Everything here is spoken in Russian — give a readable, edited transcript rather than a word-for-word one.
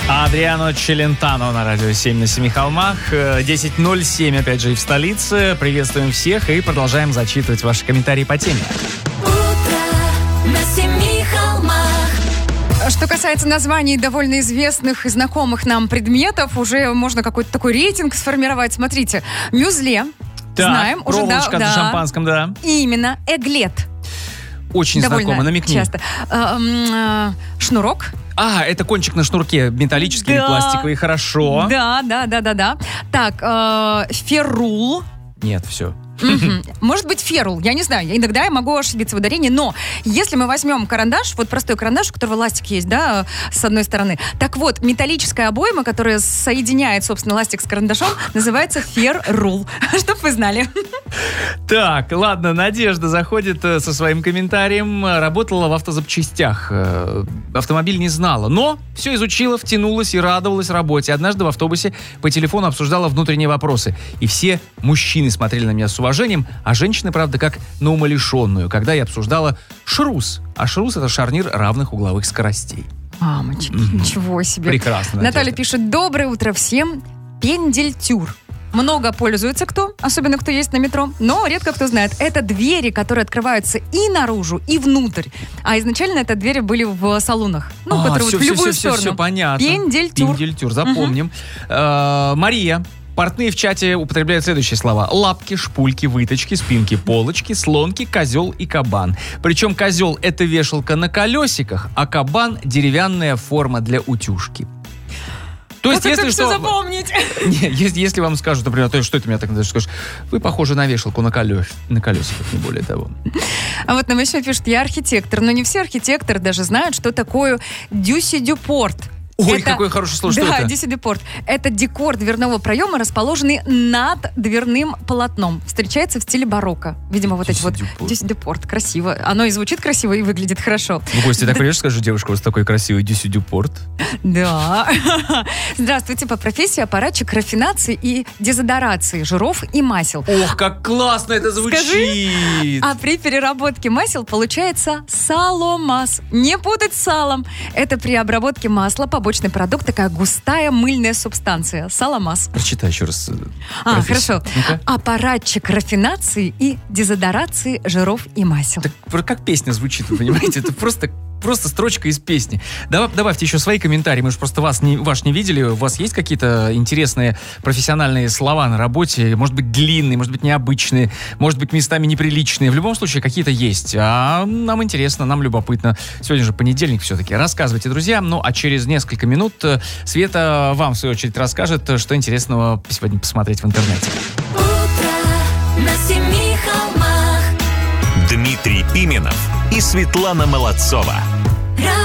Адриано Челентано на радио 7 на Семи холмах. 10:07, опять же, и в столице. Приветствуем всех и продолжаем зачитывать ваши комментарии по теме. Утро на Семи холмах. Что касается названий довольно известных и знакомых нам предметов, уже можно какой-то такой рейтинг сформировать. Смотрите, мюзле. Так, знаем. Уже проволочка на шампанском, да. Именно. Эглет. Очень Довольно знакомо, намекни. часто. Шнурок. Это кончик на шнурке, металлический или пластиковый, хорошо. Да. Так, феррул. Нет, все. Может быть, феррул, я не знаю. Иногда я могу ошибиться в ударении, но если мы возьмем карандаш, вот простой карандаш, у которого ластик есть, да, с одной стороны. Так вот, металлическая обойма, которая соединяет, собственно, ластик с карандашом, называется феррул. Чтоб вы знали. Так, ладно, Надежда заходит со своим комментарием. Работала в автозапчастях. Автомобиль не знала, но все изучила, втянулась и радовалась работе. Однажды в автобусе по телефону обсуждала внутренние вопросы. И все мужчины смотрели на меня с уважением, а женщины, правда, как на умалишенную, когда я обсуждала шрус. А шрус — это шарнир равных угловых скоростей. Мамочки, ничего себе. Прекрасно. Наталья Надежда пишет: доброе утро всем. Пендельтюр. Много пользуется кто, особенно кто есть на метро, но редко кто знает. Это двери, которые открываются и наружу, и внутрь. А изначально это двери были в салонах. Которые в любую сторону. Все понятно. Пендельтюр. Пендельтюр, запомним. Мария. Портные в чате употребляют следующие слова: лапки, шпульки, выточки, спинки, полочки, слонки, козел и кабан. Причем козел — это вешалка на колесиках, а кабан — деревянная форма для утюжки. То есть, если что запомнить? Если вам скажут, например, что это меня так называют, скажешь: вы похожи на вешалку на колесиках, не более того. А вот нам еще пишут: я архитектор, но не все архитекторы даже знают, что такое дюси-дю-порт. Ой, какое хорошее слово, что это? Да, дюси-дю-порт. Это декор дверного проема, расположенный над дверным полотном. Встречается в стиле барокко. Видимо, вот эти вот дюси-дю-порт. Красиво. Оно и звучит красиво, и выглядит хорошо. В гости так придешь, скажешь: девушка, у вас такой красивый дюси-дю-порт. Да. Здравствуйте, по профессии аппаратчик рафинации и дезодорации жиров и масел. Ох, как классно это звучит! Скажи, а при переработке масел получается саломас. Не путать с салом. Это при обработке масла побочный продукт, такая густая мыльная субстанция. Саломас. Прочитай еще раз. Хорошо. Ну-ка. Аппаратчик рафинации и дезодорации жиров и масел. Так, как песня звучит, вы понимаете? Это просто строчка из песни. Добавьте еще свои комментарии. Мы же просто ваш не видели. У вас есть какие-то интересные профессиональные слова на работе? Может быть, длинные, может быть, необычные, может быть, местами неприличные. В любом случае, какие-то есть. А нам интересно, нам любопытно. Сегодня же понедельник все-таки. Рассказывайте, друзья. Ну, а через несколько минут Света вам, в свою очередь, расскажет, что интересного сегодня посмотреть в интернете. Утро на Семи холмах. Дмитрий Пименов и Светлана Молодцова.